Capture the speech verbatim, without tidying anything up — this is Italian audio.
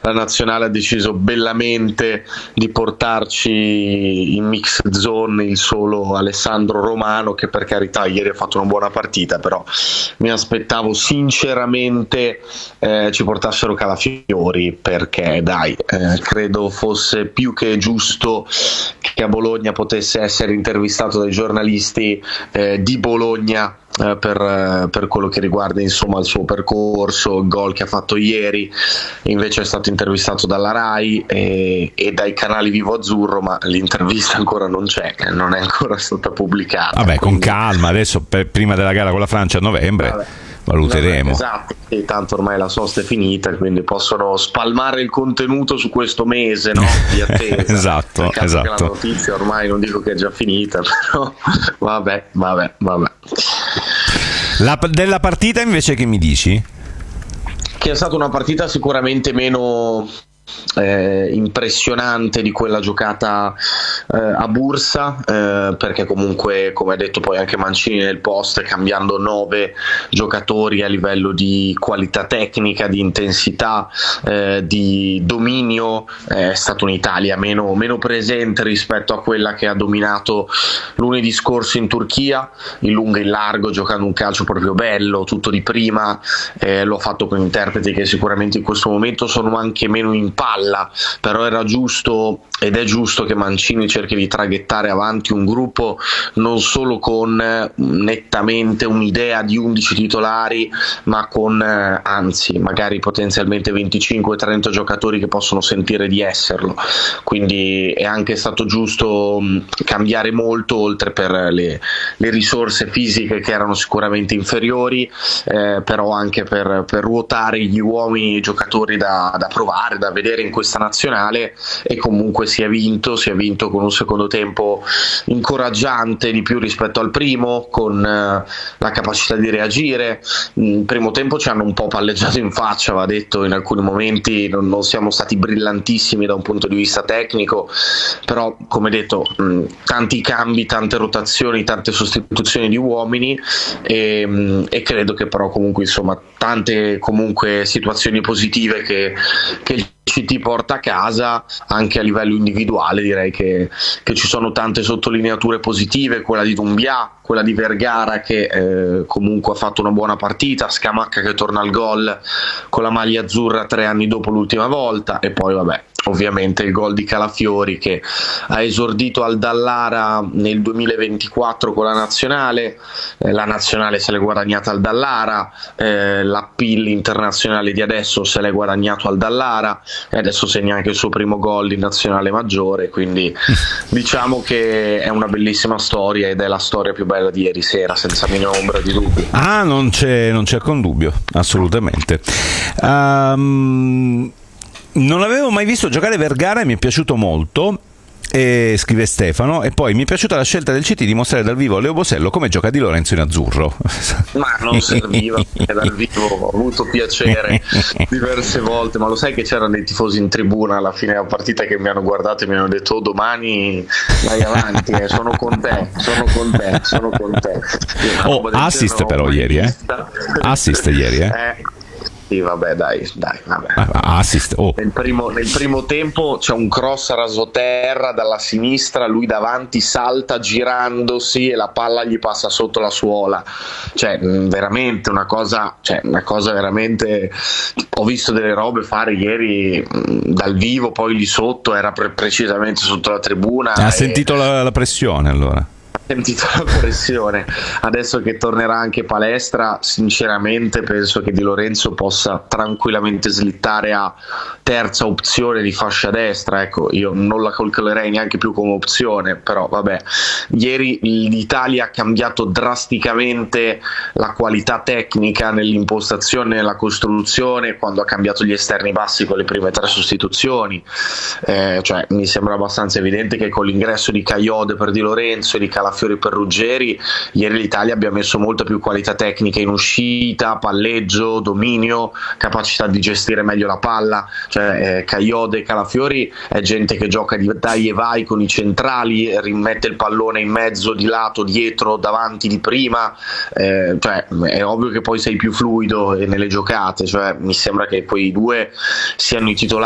la nazionale ha deciso bellamente di portarci in mix zone il solo Alessandro Romano, che per carità ieri ha fatto una buona partita, però mi aspettavo sinceramente eh, ci portassero Calafiori, perché dai, eh, credo fosse più che giusto che a Bologna potesse essere intervistato dai giornalisti eh, di Bologna eh, per, eh, per quello che riguarda insomma il suo percorso, il gol che ha fatto ieri. Invece è stato intervistato dalla Rai e, e dai canali Vivo Azzurro, ma l'intervista ancora non c'è, non è ancora stata pubblicata. Vabbè, quindi... con calma, adesso per, prima della gara con la Francia a novembre. Vabbè. Valuteremo. Esatto, e tanto ormai la sosta è finita, quindi possono spalmare il contenuto su questo mese, no? Di attesa. Esatto, esatto. Che la notizia ormai non dico che è già finita, però vabbè, vabbè, vabbè. La, della partita invece che mi dici? Che è stata una partita sicuramente meno Eh, impressionante di quella giocata eh, a Bursa, eh, perché comunque, come ha detto poi anche Mancini nel post, cambiando nove giocatori a livello di qualità tecnica, di intensità, eh, di dominio, eh, è stata un'Italia meno, meno presente rispetto a quella che ha dominato lunedì scorso in Turchia, in lungo e in largo, giocando un calcio proprio bello, tutto di prima. Eh, lo ha fatto con interpreti che sicuramente in questo momento sono anche meno in palla, però era giusto ed è giusto che Mancini cerchi di traghettare avanti un gruppo non solo con eh, nettamente un'idea di undici titolari, ma con eh, anzi magari potenzialmente venticinque trenta giocatori che possono sentire di esserlo. Quindi è anche stato giusto mh, cambiare molto, oltre per le, le risorse fisiche che erano sicuramente inferiori, eh, però anche per, per ruotare gli uomini e i giocatori da, da provare, da vedere in questa nazionale. E comunque si è vinto, si è vinto con un secondo tempo incoraggiante di più rispetto al primo, con eh, la capacità di reagire. Il primo tempo ci hanno un po' palleggiato in faccia, va detto, in alcuni momenti non, non siamo stati brillantissimi da un punto di vista tecnico, però come detto mh, tanti cambi, tante rotazioni, tante sostituzioni di uomini e, mh, e credo che però comunque insomma tante comunque situazioni positive che, che il C T porta a casa. Anche a livello individuale direi che, che ci sono tante sottolineature positive, quella di Doumbia, quella di Vergara che eh, comunque ha fatto una buona partita, Scamacca che torna al gol con la maglia azzurra tre anni dopo l'ultima volta, e poi vabbè ovviamente il gol di Calafiori che ha esordito al Dallara nel duemilaventiquattro con la nazionale, eh, la nazionale se l'è guadagnata al Dallara, eh, l'appeal internazionale di adesso se l'è guadagnato al Dallara e adesso segna anche il suo primo gol in nazionale maggiore, quindi diciamo che è una bellissima storia ed è la storia più bella di ieri sera, senza minima ombra di dubbio. Ah, non c'è, non c'è alcun dubbio, assolutamente. Um... Non avevo mai visto giocare Vergara e mi è piaciuto molto, e scrive Stefano, e poi mi è piaciuta la scelta del C T di mostrare dal vivo Leo Bosello come gioca Di Lorenzo in azzurro. Ma non serviva, perché dal vivo ho avuto piacere diverse volte, ma lo sai che c'erano dei tifosi in tribuna alla fine della partita che mi hanno guardato e mi hanno detto: oh, domani vai avanti, eh, sono con te, sono con te, sono con te. Oh, assist però ieri, eh? Assist ieri, eh? eh Sì, vabbè, dai, dai, vabbè. Assist. Oh. Nel primo, nel primo tempo c'è un cross a rasoterra dalla sinistra, lui davanti salta girandosi e la palla gli passa sotto la suola. Cioè, veramente una cosa, cioè, una cosa veramente. Ho visto delle robe fare ieri dal vivo, poi lì sotto era pre- precisamente sotto la tribuna. Ha e... sentito la, la pressione allora. sentito la pressione. Adesso che tornerà anche palestra, sinceramente penso che Di Lorenzo possa tranquillamente slittare a terza opzione di fascia destra. Ecco, io non la calcolerei neanche più come opzione, però vabbè. Ieri l'Italia ha cambiato drasticamente la qualità tecnica nell'impostazione, nella costruzione, quando ha cambiato gli esterni bassi con le prime tre sostituzioni. Eh, cioè mi sembra abbastanza evidente che con l'ingresso di Kayode per Di Lorenzo e di Calafiori per Ruggeri, ieri l'Italia abbia messo molta più qualità tecnica in uscita, palleggio, dominio, capacità di gestire meglio la palla. Cioè eh, Kayode e Calafiori è gente che gioca di dai e vai con i centrali, rimette il pallone in mezzo, di lato, dietro, davanti, di prima. Eh, cioè è ovvio che poi sei più fluido nelle giocate. Cioè mi sembra che quei due siano i titolari